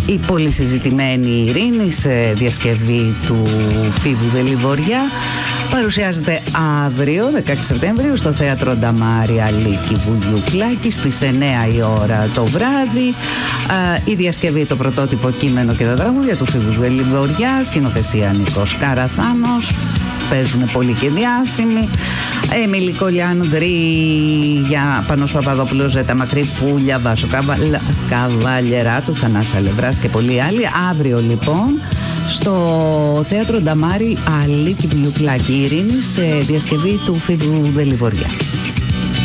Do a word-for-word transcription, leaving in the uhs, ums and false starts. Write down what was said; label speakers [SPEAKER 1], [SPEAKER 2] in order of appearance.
[SPEAKER 1] Η πολύ συζητημένη Ειρήνη σε διασκευή του Φίβου Δελιβοριά παρουσιάζεται αύριο δεκαέξι Σεπτεμβρίου στο Θέατρο Νταμάρη Αλίκη Βουλιουκλάκη στις εννιά η ώρα το βράδυ. Η διασκευή, το πρωτότυπο κείμενο και τα τραγούδια του Φίβου Δελιβοριά, σκηνοθεσία Νίκος Καραθάνος. Παίζουν πολύ και διάσημοι. Έμιλη Κολιάνδρη, για Πανός Παπαδόπουλος, Ζέτα Μακρύ, Πούλια, Βάσο Καβαλ, Καβαλιεράτου, Θανάσης Αλευράς και πολλοί άλλοι. Αύριο λοιπόν στο Θέατρο Νταμάρη Αλίκη Βουλιουκλάκη, Ειρήνη σε διασκευή του Φίβου Δελιβοριά.